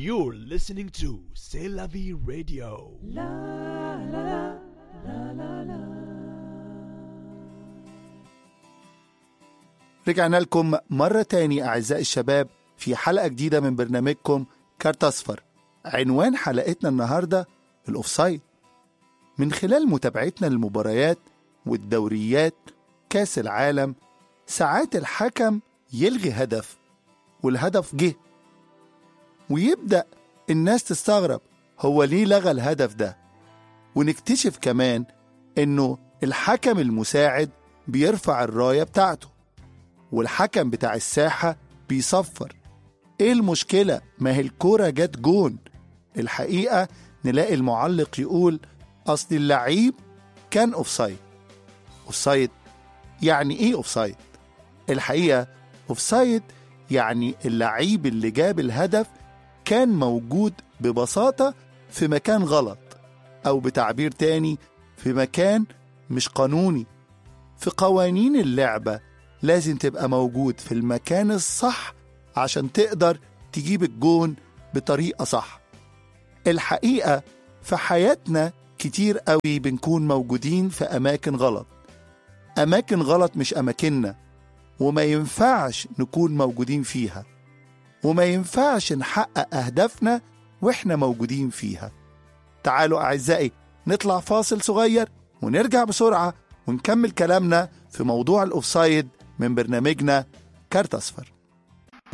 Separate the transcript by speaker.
Speaker 1: You're listening to C'est la vie radio.
Speaker 2: رجعنا لكم مرة تاني أعزائي الشباب في حلقة جديدة من برنامجكم كارت أصفر. عنوان حلقتنا النهاردة الأوفسايد. من خلال متابعتنا للمباريات والدوريات كاس العالم، ساعات الحكم يلغي هدف والهدف جه، ويبدأ الناس تستغرب هو ليه لغى الهدف ده، ونكتشف كمان إنه الحكم المساعد بيرفع الراية بتاعته والحكم بتاع الساحة بيصفر. إيه المشكلة؟ ما هي الكرة جت جون. الحقيقة نلاقي المعلق يقول أصل اللعيب كان أوفسايد. أوفسايد يعني إيه أوفسايد؟ الحقيقة أوفسايد يعني اللعيب اللي جاب الهدف كان موجود ببساطة في مكان غلط، أو بتعبير تاني في مكان مش قانوني. في قوانين اللعبة لازم تبقى موجود في المكان الصح عشان تقدر تجيب الجون بطريقة صح. الحقيقة في حياتنا كتير قوي بنكون موجودين في أماكن غلط. أماكن غلط مش أماكننا، وما ينفعش نكون موجودين فيها، وما ينفعش نحقق أهدافنا وإحنا موجودين فيها. تعالوا أعزائي نطلع فاصل صغير ونرجع بسرعة ونكمل كلامنا في موضوع الأوفسايد من برنامجنا كارت أصفر.